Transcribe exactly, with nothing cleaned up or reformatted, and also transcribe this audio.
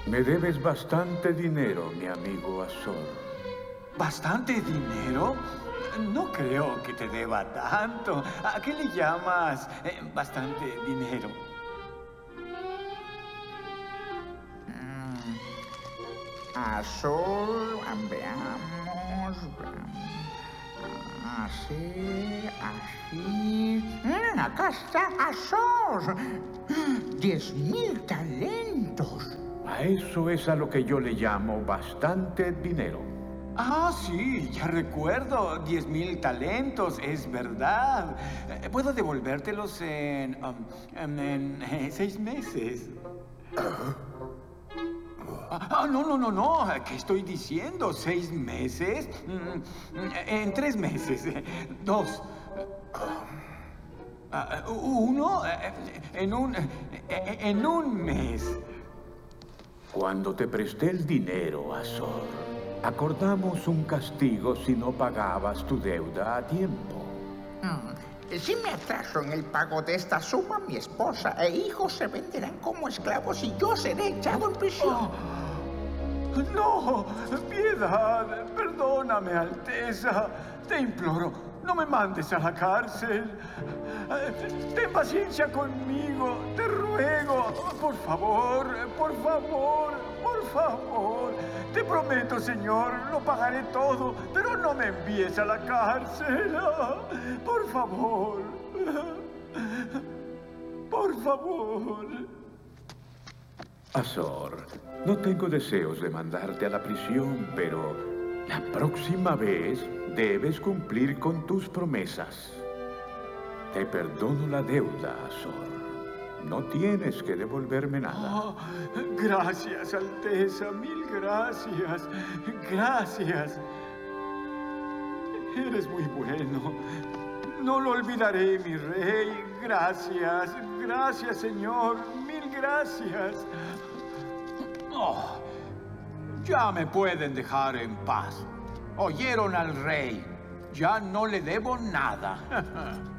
Me debes bastante dinero, mi amigo Azor. ¿Bastante dinero? No creo que te deba tanto. ¿A qué le llamas eh, bastante dinero? Mm, Azul, veamos. Así, así. Mm, acá está Azor. Diez mil talentos. A eso es a lo que yo le llamo bastante dinero. Ah, sí, ya recuerdo. Diez mil talentos, es verdad. Eh, Puedo devolvértelos en, um, en, en, eh, seis meses. Ah, ah, no, no, no, no. ¿Qué estoy diciendo? ¿Seis meses? Mm, mm, En tres meses. Dos. Ah, uno. eh, En un. eh, En un mes. Cuando te presté el dinero, Azor, acordamos un castigo si no pagabas tu deuda a tiempo. Mm, Si me atraso en el pago de esta suma, mi esposa e hijos se venderán como esclavos y yo seré echado en prisión. No, piedad, perdóname, Alteza. Te imploro, no me mandes a la cárcel. Eh, Ten paciencia conmigo, te ruego. Por favor, por favor, por favor. Te prometo, señor, lo pagaré todo, pero no me envíes a la cárcel. Por favor. Por favor. Azor, no tengo deseos de mandarte a la prisión, pero la próxima vez debes cumplir con tus promesas. Te perdono la deuda, Azor. No tienes que devolverme nada. Oh, gracias, Alteza, mil gracias. Gracias. Eres muy bueno. No lo olvidaré, mi rey. Gracias, gracias, señor. Mil gracias. Oh, ya me pueden dejar en paz. Oyeron al rey. Ya no le debo nada.